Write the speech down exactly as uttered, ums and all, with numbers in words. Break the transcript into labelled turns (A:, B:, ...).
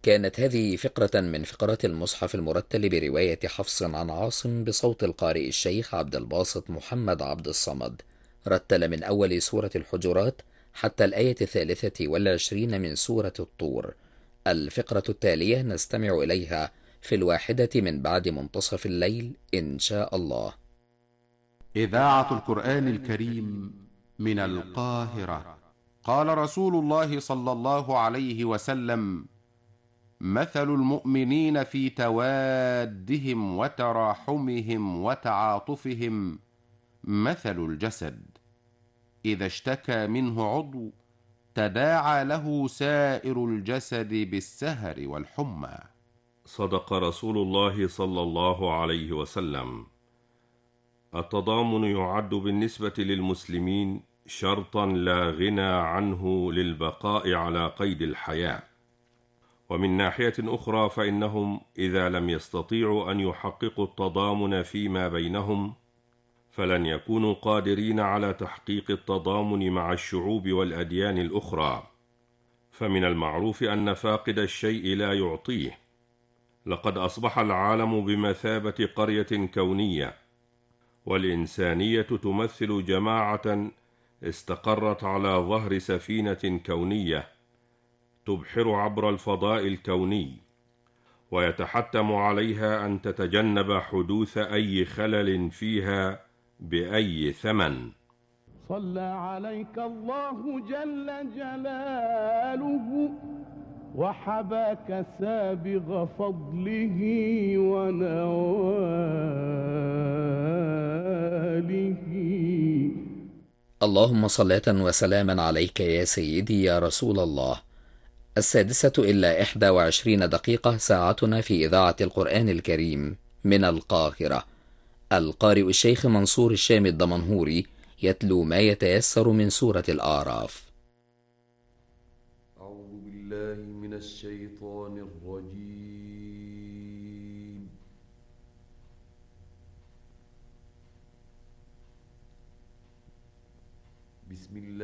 A: كانت هذه فقرة من فقرات المصحف المرتل برواية حفص عن عاصم بصوت القارئ الشيخ عبد الباسط محمد عبد الصمد. رتل من أول سورة الحجرات حتى الآية الثالثة والعشرين من سورة الطور. الفقرة التالية نستمع إليها في الواحدة من بعد منتصف الليل إن شاء الله.
B: إذاعة القرآن الكريم من القاهرة. قال رسول الله صلى الله عليه وسلم: مثل المؤمنين في توادهم وتراحمهم وتعاطفهم مثل الجسد، إذا اشتكى منه عضو تداعى له سائر الجسد بالسهر والحمى.
C: صدق رسول الله صلى الله عليه وسلم. التضامن يعد بالنسبة للمسلمين شرطا لا غنى عنه للبقاء على قيد الحياة، ومن ناحية أخرى فإنهم إذا لم يستطيعوا أن يحققوا التضامن فيما بينهم فلن يكونوا قادرين على تحقيق التضامن مع الشعوب والأديان الأخرى، فمن المعروف أن فاقد الشيء لا يعطيه. لقد أصبح العالم بمثابة قرية كونية، والإنسانية تمثل جماعة استقرت على ظهر سفينة كونية تبحر عبر الفضاء الكوني، ويتحتم عليها أن تتجنب حدوث أي خلل فيها بأي ثمن.
D: صلى عليك الله جل جلاله وحباك سابغ فضله ونواله.
A: اللهم صلاة وسلاما عليك يا سيدي يا رسول الله. السادسة إلا إحدى وعشرين دقيقة ساعتنا في إذاعة القرآن الكريم من القاهرة. القارئ الشيخ منصور الشام الدمنهوري يتلو ما يتيسر من سورة الأعراف.
E: أعوذ بالله من الشيطان الرجيم. بسم الله